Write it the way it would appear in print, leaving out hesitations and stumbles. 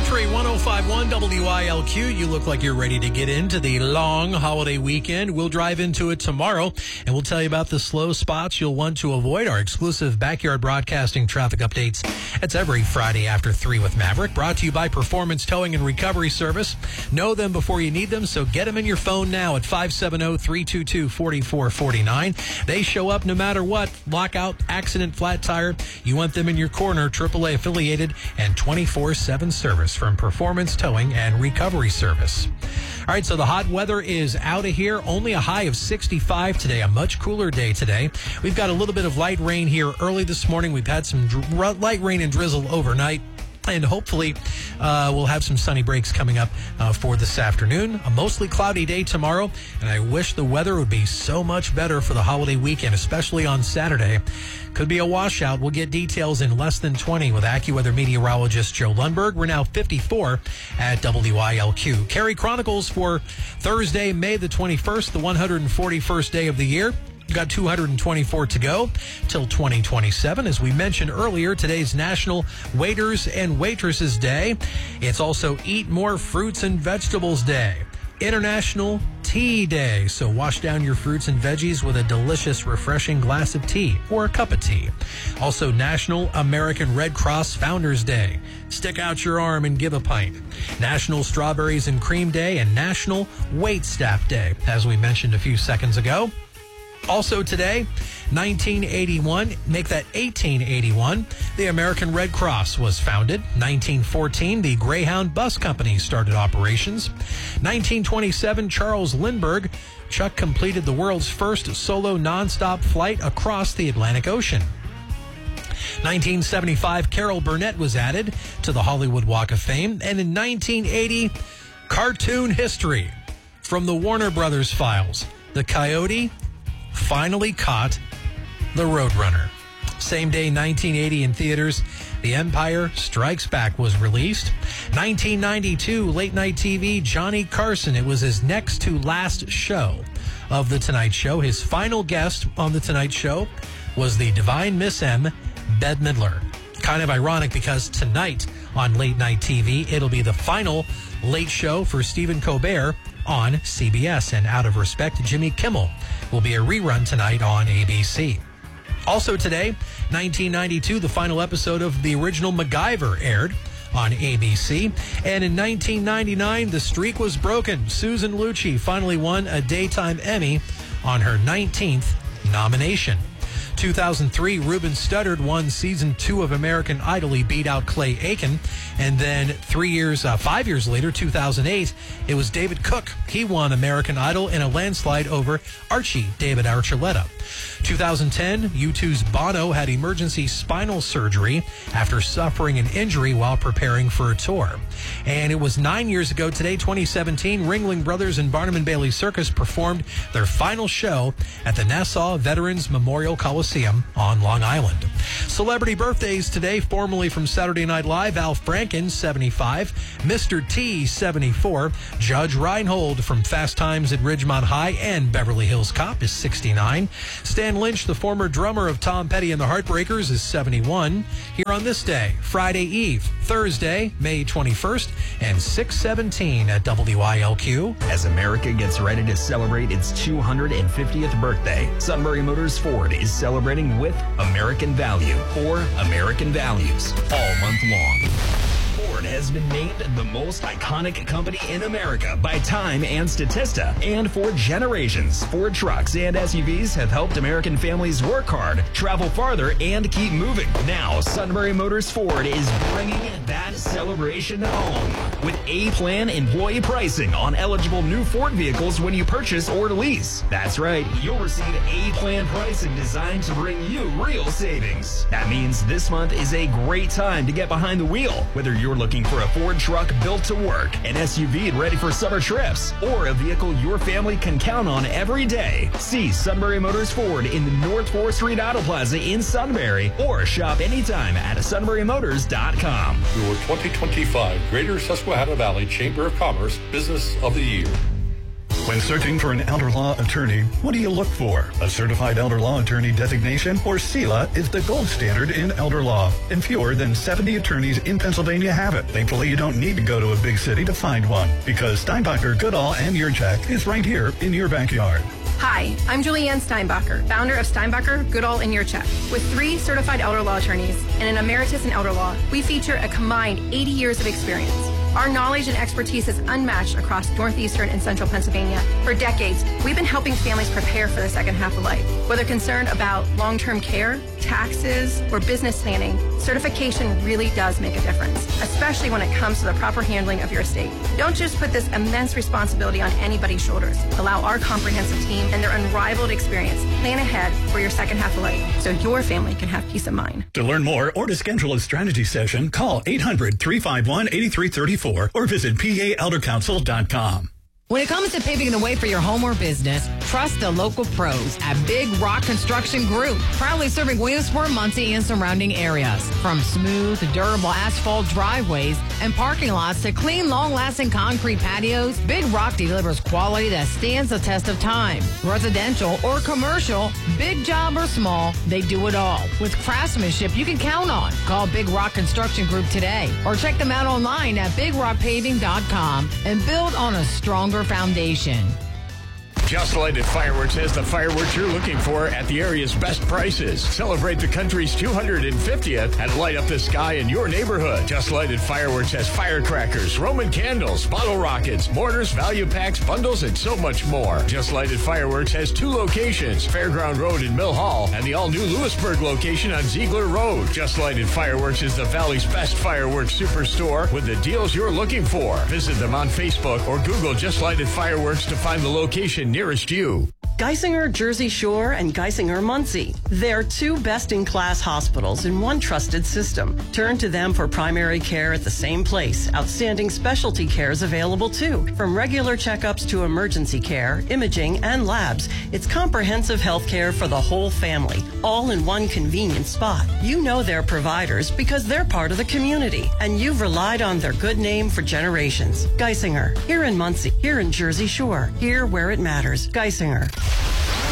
Country 105.1 WILQ. You look like you're ready to get into the long holiday weekend. We'll drive into it tomorrow, and we'll tell you about the slow spots you'll want to avoid. Our exclusive backyard broadcasting traffic updates. It's every Friday after 3 with Maverick, brought to you by Performance Towing and Recovery Service. Know them before you need them, so get them in your phone now at 570-322-4449. They show up no matter what. Lockout, accident, flat tire. You want them in your corner. AAA affiliated and 24/7 service from Performance Towing and Recovery Service. All right, so the hot weather is out of here. Only a high of 65 today, a much cooler day today. We've got a little bit of light rain here early this morning. We've had some light rain and drizzle overnight. And hopefully we'll have some sunny breaks coming up for this afternoon. A mostly cloudy day tomorrow, and I wish the weather would be so much better for the holiday weekend, especially on Saturday. Could be a washout. We'll get details in less than 20 with AccuWeather meteorologist Joe Lundberg. We're now 54 at WILQ. Cary Chronicles for Thursday, May the 21st, the 141st day of the year. We've got 224 to go till 2027. As we mentioned earlier, today's National Waiters and Waitresses Day. It's also Eat More Fruits and Vegetables Day. International Tea Day. So wash down your fruits and veggies with a delicious, refreshing glass of tea or a cup of tea. Also National American Red Cross Founders Day. Stick out your arm and give a pint. National Strawberries and Cream Day and National Waitstaff Day, as we mentioned a few seconds ago. Also today, 1981, make that 1881, the American Red Cross was founded. 1914, the Greyhound Bus Company started operations. 1927, Charles Lindbergh, Chuck completed the world's first solo nonstop flight across the Atlantic Ocean. 1975, Carol Burnett was added to the Hollywood Walk of Fame. And in 1980, cartoon history from the Warner Brothers files. The Coyote finally caught the Roadrunner. Same day, 1980 in theaters, The Empire Strikes Back was released. 1992, late night TV, Johnny Carson. It was his next to last show of The Tonight Show. His final guest on The Tonight Show was the Divine Miss M, Bette Midler. Kind of ironic because tonight on late night TV, it'll be the final late show for Stephen Colbert on CBS. And out of respect, Jimmy Kimmel will be a rerun tonight on ABC. Also today, 1992, the final episode of the original MacGyver aired on ABC. And in 1999, the streak was broken. Susan Lucci finally won a Daytime Emmy on her 19th nomination. 2003, Ruben Studdard won season 2 of American Idol. He beat out Clay Aiken. And then 5 years later, 2008, it was David Cook. He won American Idol in a landslide over Archie David Archuleta. 2010, U2's Bono had emergency spinal surgery after suffering an injury while preparing for a tour. And it was 9 years ago today, 2017, Ringling Brothers and Barnum and Bailey Circus performed their final show at the Nassau Veterans Memorial Coliseum on Long Island. Celebrity birthdays today, formerly from Saturday Night Live, Al Franken, 75, Mr. T, 74, Judge Reinhold from Fast Times at Ridgemont High and Beverly Hills Cop is 69, Stan Lynch, the former drummer of Tom Petty and the Heartbreakers, is 71. Here on this day, Friday Eve, Thursday, May 21st, and 6:17 at WILQ. As America gets ready to celebrate its 250th birthday, Sunbury Motors Ford is celebrating with American Value or American Values all month long. Ford has been named the most iconic company in America by Time and Statista. And for generations, Ford trucks and SUVs have helped American families work hard, travel farther, and keep moving. Now, Sunbury Motors Ford is bringing that celebration home with A-Plan employee pricing on eligible new Ford vehicles when you purchase or lease. That's right, you'll receive A-Plan pricing designed to bring you real savings. That means this month is a great time to get behind the wheel, whether you're looking for a Ford truck built to work, an SUV ready for summer trips, or a vehicle your family can count on every day. See Sunbury Motors Ford in the North 4th Street Auto Plaza in Sunbury, or shop anytime at sunburymotors.com. Your 2025 Greater Susquehanna Valley Chamber of Commerce Business of the Year. When searching for an elder law attorney, what do you look for? A certified elder law attorney designation, or CELA is the gold standard in elder law, and fewer than 70 attorneys in Pennsylvania have it. Thankfully, you don't need to go to a big city to find one, because Steinbacher, Goodall, and Yurchak is right here in your backyard. Hi, I'm Julianne Steinbacher, founder of Steinbacher, Goodall, and Yurchak. With 3 certified elder law attorneys and an emeritus in elder law, we feature a combined 80 years of experience. Our knowledge and expertise is unmatched across northeastern and central Pennsylvania. For decades, we've been helping families prepare for the second half of life. Whether concerned about long-term care, taxes, or business planning, certification really does make a difference, especially when it comes to the proper handling of your estate. Don't just put this immense responsibility on anybody's shoulders. Allow our comprehensive team and their unrivaled experience plan ahead for your second half of life so your family can have peace of mind. To learn more or to schedule a strategy session, call 800-351-8334 or visit PAElderCouncil.com. When it comes to paving the way for your home or business, trust the local pros at Big Rock Construction Group, proudly serving Williamsport, Muncie, and surrounding areas. From smooth, durable asphalt driveways and parking lots to clean, long-lasting concrete patios, Big Rock delivers quality that stands the test of time. Residential or commercial, big job or small, they do it all. With craftsmanship you can count on. Call Big Rock Construction Group today or check them out online at BigRockPaving.com and build on a stronger foundation. Just Lighted Fireworks has the fireworks you're looking for at the area's best prices. Celebrate the country's 250th and light up the sky in your neighborhood. Just Lighted Fireworks has firecrackers, Roman candles, bottle rockets, mortars, value packs, bundles, and so much more. Just Lighted Fireworks has 2 locations, Fairground Road in Mill Hall and the all-new Lewisburg location on Ziegler Road. Just Lighted Fireworks is the Valley's best fireworks superstore with the deals you're looking for. Visit them on Facebook or Google Just Lighted Fireworks to find the location nearest you. Geisinger Jersey Shore and Geisinger Muncie. They're 2 best-in-class hospitals in one trusted system. Turn to them for primary care at the same place. Outstanding specialty care is available too. From regular checkups to emergency care, imaging, and labs, it's comprehensive health care for the whole family, all in one convenient spot. You know their providers because they're part of the community, and you've relied on their good name for generations. Geisinger, here in Muncie, here in Jersey Shore, here where it matters. Geisinger.